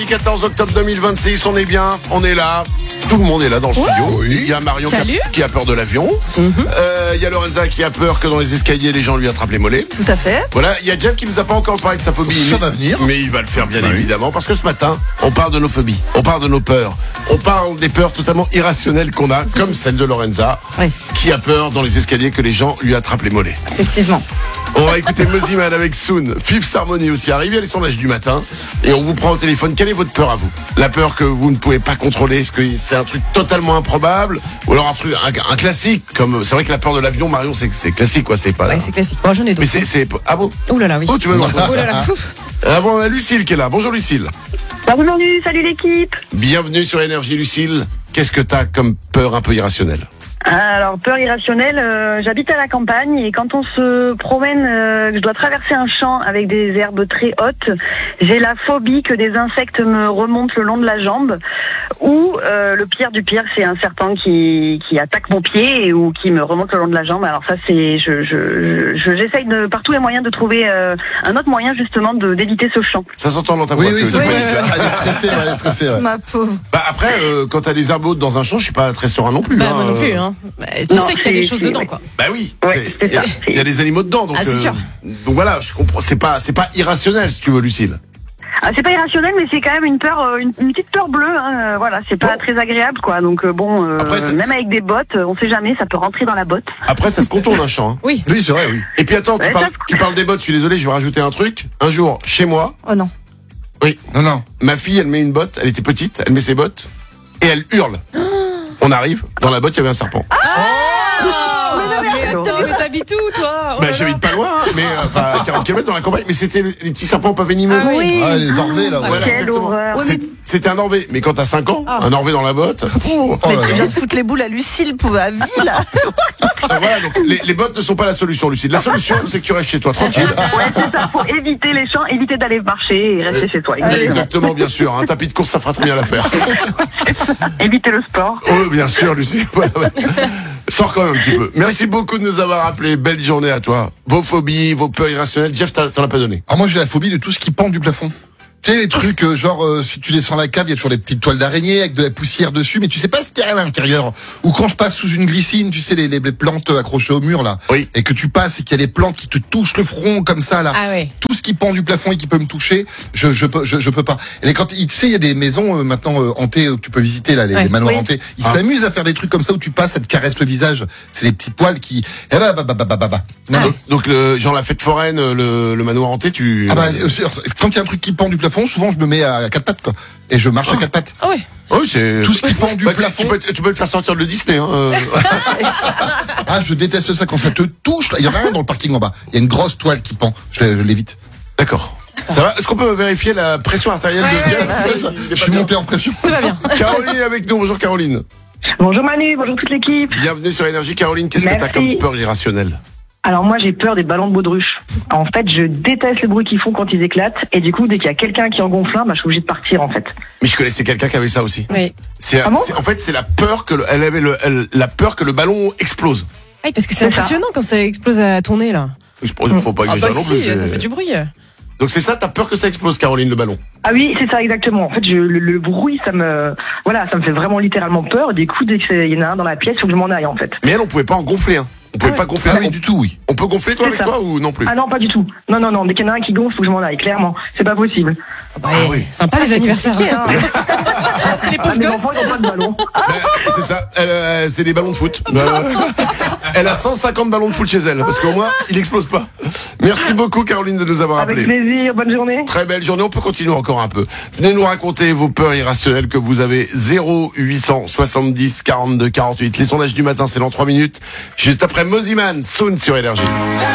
14 octobre 2026, on est bien, on est là. Tout le monde est là dans le studio. Oui. Il y a Marion qui a peur de l'avion. Il y a Lorenza qui a peur que dans les escaliers, les gens lui attrapent les mollets. Tout à fait. Voilà, il y a Jeff qui nous a pas encore parlé de sa phobie. Ça va venir. Mais il va le faire bien évidemment. Parce que ce matin, on parle de nos phobies. On parle de nos peurs. On parle des peurs totalement irrationnelles qu'on a, comme celle de Lorenza, qui a peur dans les escaliers que les gens lui attrapent les mollets. Effectivement. On va écouter Moziman avec Soon. Fifth Harmony aussi arrive. Il y a les sondages du matin. Et on vous prend au téléphone. Quelle est votre peur à vous? La peur que vous ne pouvez pas contrôler. Est-ce que c'est un truc totalement improbable? Ou alors un classique comme, c'est vrai que la peur de l'avion, Marion, c'est classique, quoi. C'est pas. Ouais, c'est classique. Bon, j'en ai d'autres. Mais ah bon? Oh là là, oui. Oh, tu veux voir? Oh là là. Ah bon, on a Lucille qui est là. Bonjour Lucille. Bonjour, salut l'équipe. Bienvenue sur Énergie Lucille. Qu'est-ce que t'as comme peur un peu irrationnelle? Alors, peur irrationnelle, j'habite à la campagne et quand on se promène, je dois traverser un champ avec des herbes très hautes, j'ai la phobie que des insectes me remontent le long de la jambe ou le pire du pire, c'est un serpent qui attaque mon pied ou qui me remonte le long de la jambe. Alors ça, c'est j'essaye de par tous les moyens de trouver un autre moyen justement d'éviter ce champ. Ça s'entend dans ta Oui, voix. oui, que c'est tu ça. paniques, là. Elle est stressée, ouais. Ma pauvre. Bah après, quand t'as des herbes hautes dans un champ, je suis pas très serein non plus. Bah, moi non plus, hein. Tu Non, sais qu'il y a des c'est- choses c'est- dedans, quoi. Bah oui, Ouais, c'est ça. il y a des animaux dedans, donc Ah, c'est sûr. donc voilà, je comprends. C'est pas irrationnel, si tu veux, Lucille. Ah, c'est pas irrationnel, mais c'est quand même une peur, une petite peur bleue. Hein, voilà, c'est pas très agréable, quoi. Donc Après, même avec des bottes, on sait jamais, ça peut rentrer dans la botte. Après, ça se contourne un champ. Hein. Oui. Oui, c'est vrai, oui. Et puis attends, Ouais, tu parles des bottes. Je suis désolé, je vais rajouter un truc. Un jour, chez moi, Oh non. Non. ma fille, elle met une botte. Elle était petite, elle met ses bottes et elle hurle. On arrive, dans la botte, il y avait un serpent. Mais t'habites où, toi? Oh Bah, là là. j'habite pas loin, hein, mais enfin, à 40 km dans la campagne. Mais c'était les petits serpents pas venimeux. Ah oui. Ah, les orvées, là. Voilà, Quelle exactement. horreur. C'était un Norvé, mais quand t'as 5 ans, un Norvé dans la botte. Oh Mais là tu là. viens de foutre les boules à Lucille pour à vie, là. Voilà, donc les bottes ne sont pas la solution, Lucille. La solution, c'est que tu restes chez toi tranquille. Ouais, c'est ça. Faut éviter les champs, éviter d'aller marcher et rester chez toi. Exactement, bien sûr. Un tapis de course, ça fera très bien l'affaire. Éviter le sport. Oh, bien sûr, Lucie. Voilà, ouais. Sors quand même un petit peu. Merci beaucoup de nous avoir appelés. Belle journée à toi. Vos phobies, vos peurs irrationnelles. Jeff, t'en as pas donné. Alors moi, j'ai la phobie de tout ce qui pend du plafond. Tu sais, les trucs, si tu descends la cave, il y a toujours des petites toiles d'araignée avec de la poussière dessus, mais tu sais pas ce qu'il y a à l'intérieur. Ou quand je passe sous une glycine, tu sais, les plantes accrochées au mur, là. Oui. Et que tu passes et qu'il y a les plantes qui te touchent le front, comme ça, là. Ah ouais. Tout ce qui pend du plafond et qui peut me toucher, je peux pas. Et quand, tu sais, il y a des maisons, maintenant, hantées, que tu peux visiter, là, les manoirs hantés. Ils s'amusent à faire des trucs comme ça où tu passes, ça te caresse le visage. C'est des petits poils qui, Non, non. Donc, genre la fête foraine, le manoir hanté, tu... Ah bah, quand il y a un truc qui pend du plafond, souvent je me mets à quatre pattes, quoi. Et je marche à quatre pattes. Ah ouais. Oui, c'est... Tout ce qui pend du Bah, plafond. tu peux te faire sortir de le Disney, hein. Ah, je déteste ça quand ça te touche. Là, il y a rien dans le parking en bas. Il y a une grosse toile qui pend. Je l'évite. D'accord. Ça va? Est-ce qu'on peut vérifier la pression artérielle de Jeff? Je suis monté en pression. Tout va bien. Caroline est avec nous. Bonjour Caroline. Bonjour Manu, bonjour toute l'équipe. Bienvenue sur Énergie. Caroline, qu'est-ce que Merci. t'as comme peur irrationnelle? Alors moi j'ai peur des ballons de baudruche. En fait je déteste le bruit qu'ils font quand ils éclatent et du coup dès qu'il y a quelqu'un qui en gonfle un, je suis obligée de partir en fait. Mais je connaissais quelqu'un qui avait ça aussi. Oui. C'est, Ah bon en fait, c'est la peur que elle avait la peur que le ballon explose. Ah, parce que c'est C'est impressionnant quand ça explose à ton nez, là. Je pense qu'il faut pas Ah exagérer bah non plus. si, ça fait du bruit. Donc c'est ça, t'as peur que ça explose, Caroline, le ballon? Ah oui c'est ça exactement. En fait le bruit ça me fait vraiment littéralement peur. Du coup dès qu'il y en a un dans la pièce, il faut que je m'en aille en fait. Mais elle, on pouvait pas en gonfler, hein. On pouvait pas gonfler. Ah oui, du tout, oui. On peut gonfler toi C'est avec ça. toi ou non plus? Ah non pas du tout. Non dès qu'il y en a un qui gonfle, il faut que je m'en aille. Clairement c'est pas possible. Bah, oui. Sympa les anniversaires. compliqué, hein. Les Ah, pauvres mes gosses. enfants ils ont pas de ballon. C'est ça, c'est des ballons de foot. Elle a 150 ballons de foot chez elle, parce qu'au moins, il explose pas. Merci beaucoup, Caroline, de nous avoir Avec appelés. plaisir, bonne journée. Très belle journée, on peut continuer encore un peu. Venez nous raconter vos peurs irrationnelles que vous avez. 0870 42 48. Les sondages du matin, c'est dans 3 minutes. Juste après Moziman, Soon sur Énergie.